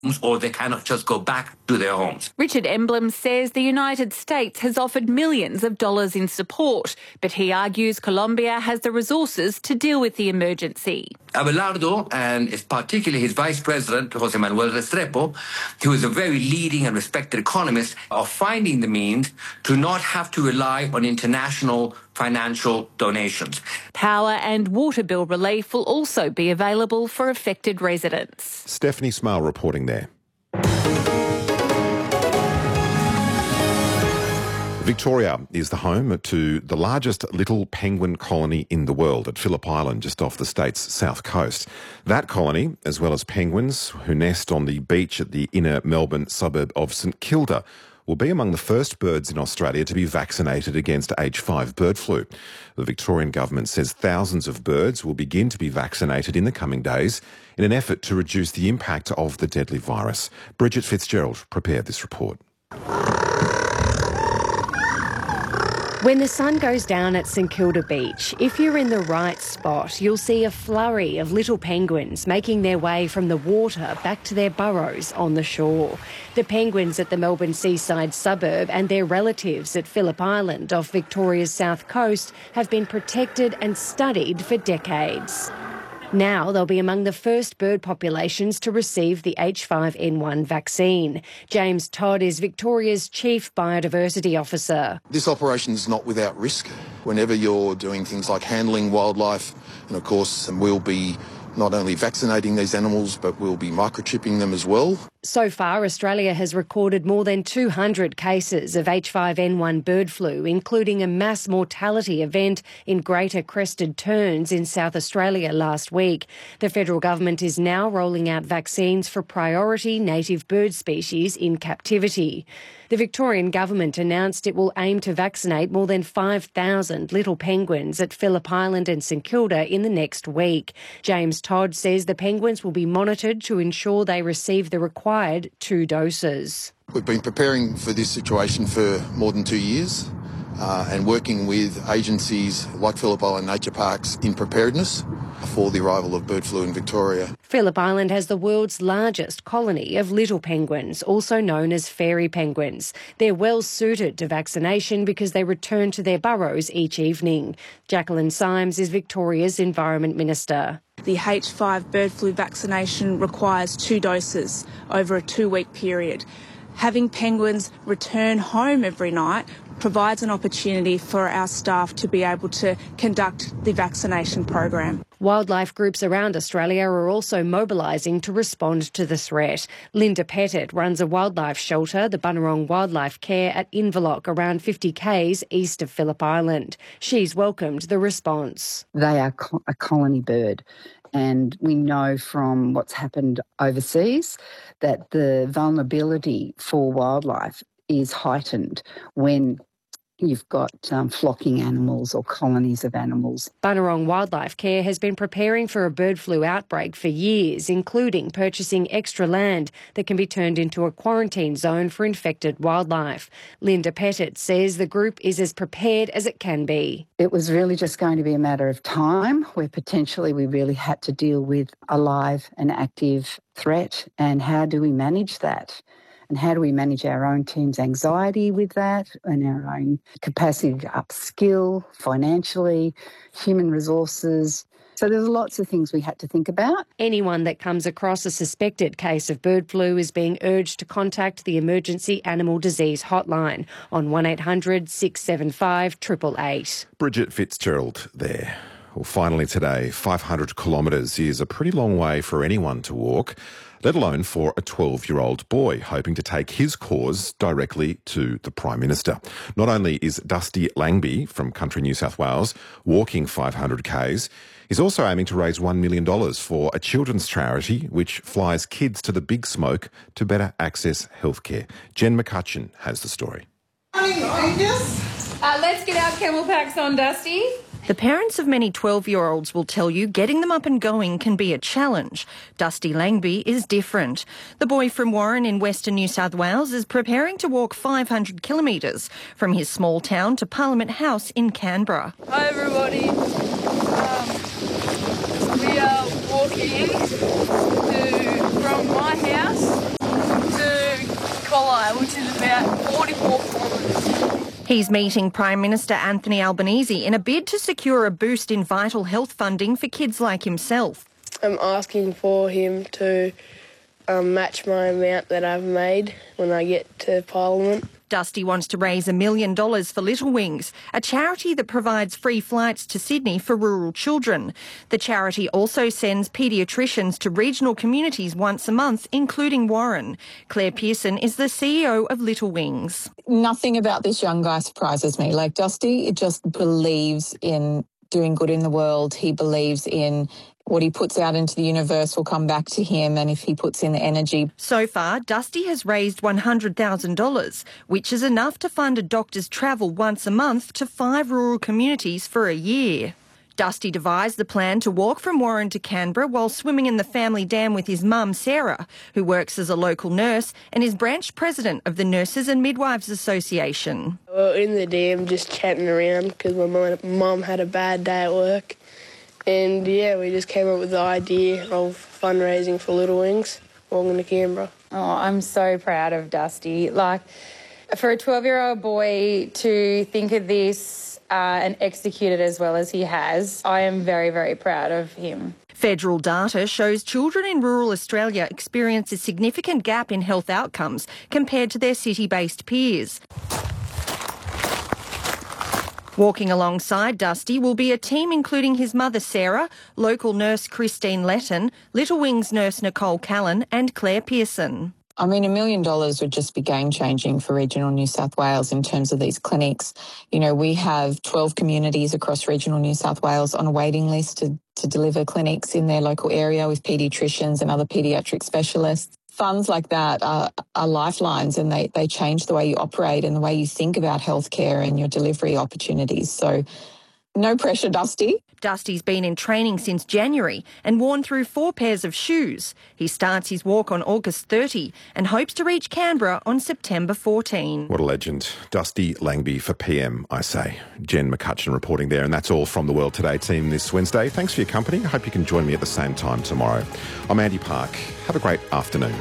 or they cannot just go back to their homes. Richard Emblem says the United States has offered millions of dollars in support, but he argues Colombia has the resources to deal with the emergency. Abelardo, and particularly his vice president, Jose Manuel Restrepo, who is a very leading and respected economist, are finding the means to not have to rely on international financial donations. Power and water bill relief will also be available for affected residents. Stephanie Smale reporting there. Victoria is the home to the largest little penguin colony in the world at Phillip Island, just off the state's south coast. That colony, as well as penguins who nest on the beach at the inner Melbourne suburb of St Kilda, will be among the first birds in Australia to be vaccinated against H5 bird flu. The Victorian government says thousands of birds will begin to be vaccinated in the coming days in an effort to reduce the impact of the deadly virus. Bridget Fitzgerald prepared this report. When the sun goes down at St Kilda Beach, if you're in the right spot, you'll see a flurry of little penguins making their way from the water back to their burrows on the shore. The penguins at the Melbourne seaside suburb and their relatives at Phillip Island off Victoria's south coast have been protected and studied for decades. Now they'll be among the first bird populations to receive the H5N1 vaccine. James Todd is Victoria's Chief Biodiversity Officer. This operation is not without risk. Whenever you're doing things like handling wildlife, and of course we'll be not only vaccinating these animals, but we'll be microchipping them as well. So far, Australia has recorded more than 200 cases of H5N1 bird flu, including a mass mortality event in Greater Crested Terns in South Australia last week. The federal government is now rolling out vaccines for priority native bird species in captivity. The Victorian government announced it will aim to vaccinate more than 5,000 little penguins at Phillip Island and St Kilda in the next week. James Todd says the penguins will be monitored to ensure they receive the required 2 doses. We've been preparing for this situation for more than 2 years and working with agencies like Phillip Island Nature Parks in preparedness for the arrival of bird flu in Victoria. Phillip Island has the world's largest colony of little penguins, also known as fairy penguins. They're well suited to vaccination because they return to their burrows each evening. Jacqueline Symes is Victoria's Environment Minister. The H5 bird flu vaccination requires 2 doses over a 2-week period. Having penguins return home every night provides an opportunity for our staff to be able to conduct the vaccination program. Wildlife groups around Australia are also mobilising to respond to the threat. Linda Pettit runs a wildlife shelter, the Bunurong Wildlife Care at Inverloch, around 50 k's east of Phillip Island. She's welcomed the response. They are a colony bird. And we know from what's happened overseas that the vulnerability for wildlife is heightened when you've got flocking animals or colonies of animals. Bunurong Wildlife Care has been preparing for a bird flu outbreak for years, including purchasing extra land that can be turned into a quarantine zone for infected wildlife. Linda Pettit says the group is as prepared as it can be. It was really just going to be a matter of time where potentially we really had to deal with a live and active threat, and how do we manage that? And how do we manage our own team's anxiety with that and our own capacity to upskill financially, human resources? So there's lots of things we had to think about. Anyone that comes across a suspected case of bird flu is being urged to contact the Emergency Animal Disease Hotline on 1800 675 888. Bridget Fitzgerald there. Well, finally today, 500 kilometres is a pretty long way for anyone to walk, let alone for a 12-year-old boy hoping to take his cause directly to the Prime Minister. Not only is Dusty Langby from Country New South Wales walking 500 k's, he's also aiming to raise $1 million for a children's charity which flies kids to the big smoke to better access healthcare. Jen McCutcheon has the story. Let's get our camel packs on, Dusty. The parents of many 12-year-olds will tell you getting them up and going can be a challenge. Dusty Langby is different. The boy from Warren in Western New South Wales is preparing to walk 500 kilometres from his small town to Parliament House in Canberra. Hi, everybody. We are walking from from my house to Collie, which is about 44 kilometres. He's meeting Prime Minister Anthony Albanese in a bid to secure a boost in vital health funding for kids like himself. I'm asking for him to match my amount that I've made when I get to Parliament. Dusty wants to raise $1 million for Little Wings, a charity that provides free flights to Sydney for rural children. The charity also sends paediatricians to regional communities once a month, including Warren. Claire Pearson is the CEO of Little Wings. Nothing about this young guy surprises me. Like Dusty, just believes in doing good in the world. He believes in what he puts out into the universe will come back to him, and if he puts in the energy. So far, Dusty has raised $100,000, which is enough to fund a doctor's travel once a month to 5 rural communities for a year. Dusty devised the plan to walk from Warren to Canberra while swimming in the family dam with his mum, Sarah, who works as a local nurse and is branch president of the Nurses and Midwives Association. We were in the dam just chatting around because my mum had a bad day at work. And, yeah, we just came up with the idea of fundraising for Little Wings, walking to Canberra. Oh, I'm so proud of Dusty. Like, for a 12-year-old boy to think of this and execute it as well as he has, I am very, very proud of him. Federal data shows children in rural Australia experience a significant gap in health outcomes compared to their city-based peers. Walking alongside Dusty will be a team including his mother Sarah, local nurse Christine Letton, Little Wings nurse Nicole Callan and Claire Pearson. I mean, $1 million would just be game-changing for regional New South Wales in terms of these clinics. You know, we have 12 communities across regional New South Wales on a waiting list to deliver clinics in their local area with paediatricians and other paediatric specialists. Funds like that are lifelines, and they change the way you operate and the way you think about healthcare and your delivery opportunities. So no pressure, Dusty. Dusty's been in training since January and worn through 4 pairs of shoes. He starts his walk on August 30 and hopes to reach Canberra on September 14. What a legend. Dusty Langby for PM, I say. Jen McCutcheon reporting there, and that's all from the World Today team this Wednesday. Thanks for your company. I hope you can join me at the same time tomorrow. I'm Andy Park. Have a great afternoon.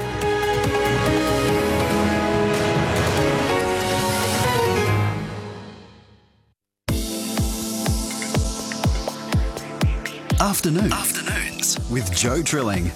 Afternoons with Joe Trilling.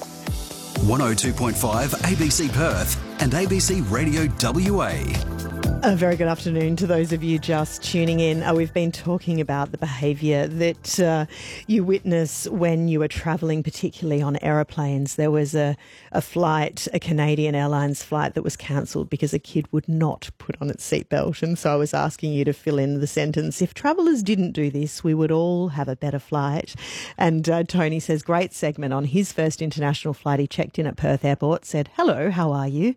102.5 ABC Perth and ABC Radio WA. A very good afternoon to those of you just tuning in. We've been talking about the behaviour that you witness when you are travelling, particularly on aeroplanes. There was a flight, a Canadian Airlines flight that was cancelled because a kid would not put on its seatbelt. And so I was asking you to fill in the sentence, if travellers didn't do this, we would all have a better flight. And Tony says, great segment. On his first international flight, he checked in at Perth Airport, said, hello, how are you?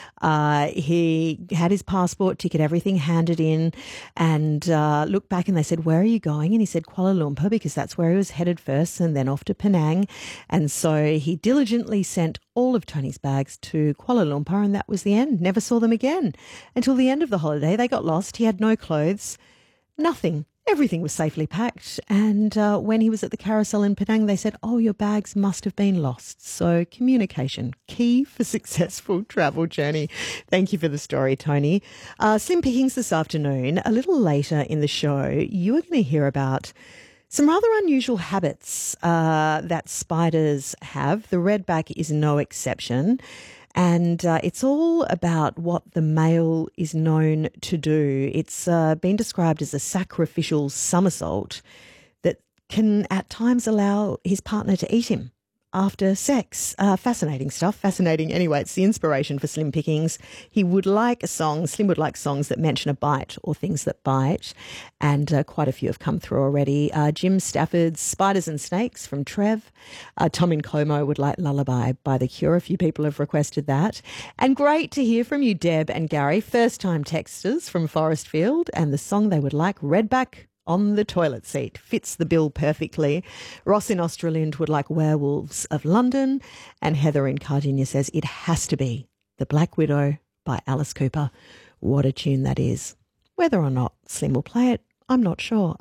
He had his passport, ticket, everything handed in, and looked back and they said, where are you going? And he said Kuala Lumpur, because that's where he was headed first, and then off to Penang. And so he diligently sent all of Tony's bags to Kuala Lumpur, and that was the end. Never saw them again until the end of the holiday. They got lost. He had no clothes, nothing. Everything was safely packed. And when he was at the carousel in Penang, they said, oh, your bags must have been lost. So communication, key for successful travel journey. Thank you for the story, Tony. Slim Pickings this afternoon. A little later in the show, you are going to hear about some rather unusual habits that spiders have. The redback is no exception. And it's all about what the male is known to do. It's been described as a sacrificial somersault that can at times allow his partner to eat him after sex. Fascinating stuff. Fascinating. Anyway, it's the inspiration for Slim Pickings. Slim would like songs that mention a bite or things that bite. And quite a few have come through already. Jim Stafford's Spiders and Snakes from Trev. Tom in Como would like Lullaby by The Cure. A few people have requested that. And great to hear from you, Deb and Gary, first-time texters from Forestfield. And the song they would like, Redback on the Toilet Seat. Fits the bill perfectly. Ross in Australind would like Werewolves of London. And Heather in Cardinia says it has to be The Black Widow by Alice Cooper. What a tune that is. Whether or not Slim will play it, I'm not sure.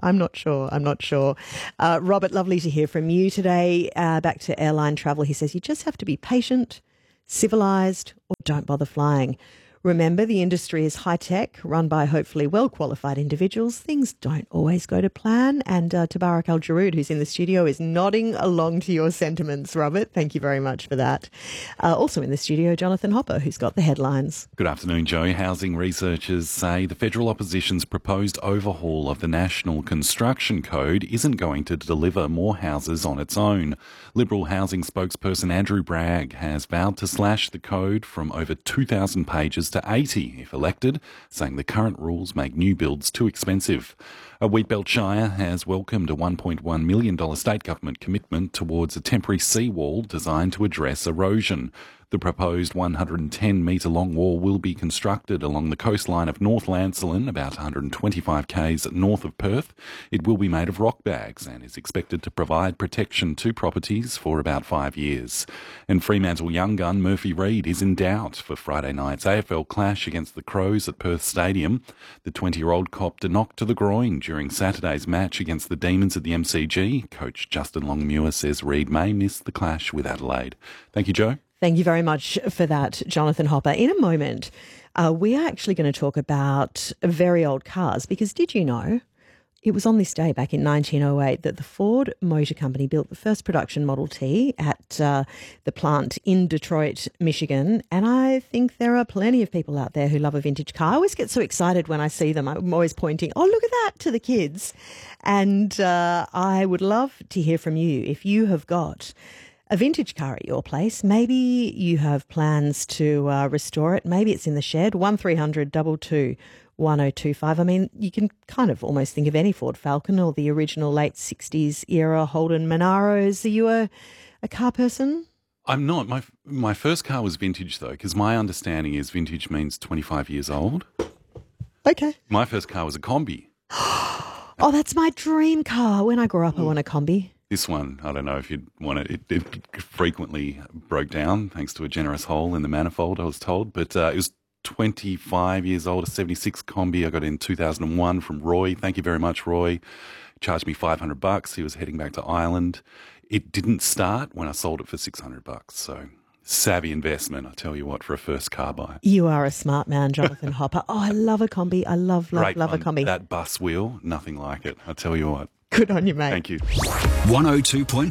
Robert, lovely to hear from you today. Back to airline travel. He says you just have to be patient civilised, or don't bother flying. Remember, the industry is high-tech, run by hopefully well-qualified individuals. Things don't always go to plan. And Tabarak Al-Jarood, who's in the studio, is nodding along to your sentiments, Robert. Thank you very much for that. Also in the studio, Jonathan Hopper, who's got the headlines. Good afternoon, Joe. Housing researchers say the federal opposition's proposed overhaul of the National Construction Code isn't going to deliver more houses on its own. Liberal housing spokesperson Andrew Bragg has vowed to slash the code from over 2,000 pages to 80 if elected, saying the current rules make new builds too expensive. A Wheatbelt Shire has welcomed a $1.1 million state government commitment towards a temporary seawall designed to address erosion. The proposed 110-metre long wall will be constructed along the coastline of North Lancelin, about 125 k's north of Perth. It will be made of rock bags and is expected to provide protection to properties for about 5 years. And Fremantle young gun Murphy Reid is in doubt for Friday night's AFL clash against the Crows at Perth Stadium. The 20-year-old copped a knock to the groin during Saturday's match against the Demons at the MCG. Coach Justin Longmuir says Reid may miss the clash with Adelaide. Thank you, Joe. Thank you very much for that, Jonathan Hopper. In a moment, we are actually going to talk about very old cars, because did you know it was on this day back in 1908 that the Ford Motor Company built the first production Model T at the plant in Detroit, Michigan. And I think there are plenty of people out there who love a vintage car. I always get so excited when I see them. I'm always pointing, oh, look at that, to the kids. And I would love to hear from you if you have got a vintage car at your place. Maybe you have plans to restore it. Maybe it's in the shed. 1300 222 1025. I mean, you can kind of almost think of any Ford Falcon or the original late 60s era Holden Monaros. Are you a car person? I'm not. My first car was vintage, though, because my understanding is vintage means 25 years old. Okay. My first car was a Combi. Oh, that's my dream car. When I grew up, I want a Combi. This one, I don't know if you'd want it. It frequently broke down thanks to a generous hole in the manifold, I was told. But it was 25 years old, a 76 Combi. I got it in 2001 from Roy. Thank you very much, Roy. He charged me $500. He was heading back to Ireland. It didn't start when I sold it for $600. So savvy investment, I tell you what, for a first car buy. You are a smart man, Jonathan Hopper. Oh, I love a Combi. I love a Combi. That bus wheel, nothing like it. I tell you what. Good on you, mate. Thank you. 102.5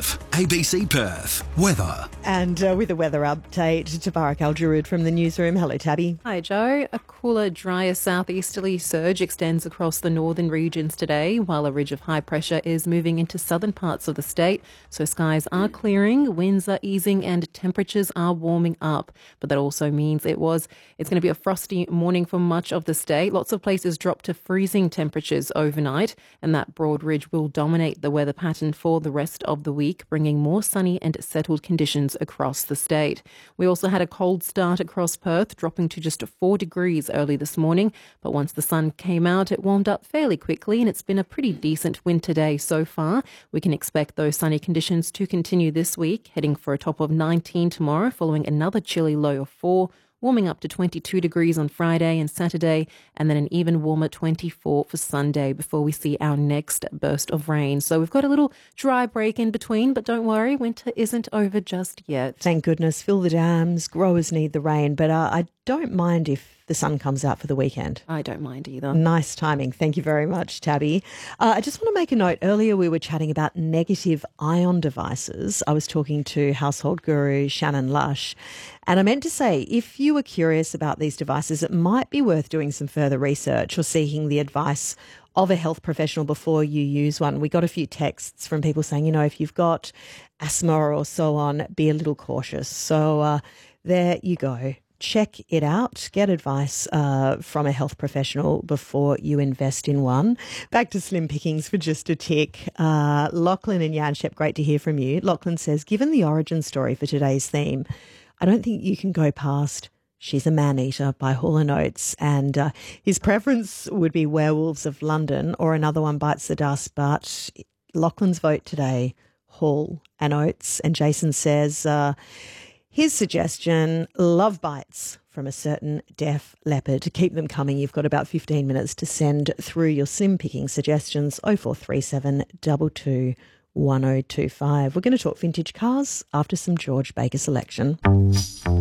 ABC Perth. Weather. And with a weather update, Tabarak Al-Jarood from the newsroom. Hello, Tabby. Hi, Joe. A cooler, drier southeasterly surge extends across the northern regions today, while a ridge of high pressure is moving into southern parts of the state. So skies are clearing, winds are easing, and temperatures are warming up. But that also means it's going to be a frosty morning for much of the state. Lots of places drop to freezing temperatures overnight, and that broad ridge will dominate the weather pattern for the rest of the week, bringing more sunny and settled conditions across the state. We also had a cold start across Perth, dropping to just 4 degrees early this morning. But once the sun came out, it warmed up fairly quickly, and it's been a pretty decent winter day so far. We can expect those sunny conditions to continue this week, heading for a top of 19 tomorrow, following another chilly low of 4. Warming up to 22 degrees on Friday and Saturday, and then an even warmer 24 for Sunday before we see our next burst of rain. So we've got a little dry break in between, but don't worry, winter isn't over just yet. Thank goodness. Fill the dams. Growers need the rain, but I don't mind if the sun comes out for the weekend. I don't mind either. Nice timing. Thank you very much, Tabby. I just want to make a note. Earlier we were chatting about negative ion devices. I was talking to household guru Shannon Lush, and I meant to say, if you were curious about these devices, it might be worth doing some further research or seeking the advice of a health professional before you use one. We got a few texts from people saying, if you've got asthma or so on, be a little cautious. So there you go. Check it out. Get advice from a health professional before you invest in one. Back to slim pickings for just a tick. Lachlan and Yanshep, great to hear from you. Lachlan says, given the origin story for today's theme, I don't think you can go past She's a Man-Eater by Hall & Oates, and his preference would be Werewolves of London or Another One Bites the Dust, but Lachlan's vote today, Hall & Oates. And Jason says his suggestion, Love Bites from a Certain Deaf Leopard. Keep them coming. You've got about 15 minutes to send through your slim picking suggestions. 0437 22 1025. We're going to talk vintage cars after some George Baker selection.